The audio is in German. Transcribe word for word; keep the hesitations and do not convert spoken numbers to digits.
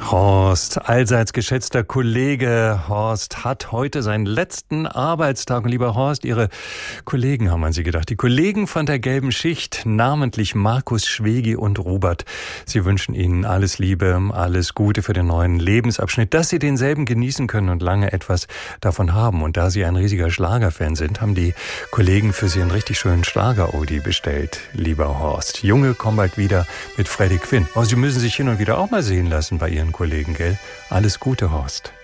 Horst, allseits geschätzter Kollege Horst, hat heute seinen letzten Arbeitstag. Und lieber Horst, Ihre Kollegen haben an Sie gedacht. Die Kollegen von der Gelben Schicht, namentlich Markus Schwegi und Robert. Sie wünschen Ihnen alles Liebe, alles Gute für den neuen Lebensabschnitt, dass Sie denselben genießen können und lange etwas davon haben. Und da Sie ein riesiger Schlagerfan sind, haben die Kollegen für Sie einen richtig schönen Schlager-Odi bestellt, lieber Horst. Junge, komm bald wieder mit Freddie Quinn. Oh, Sie müssen sich hin und wieder auch mal sehen lassen bei Ihren Kollegen, gell? Alles Gute, Horst.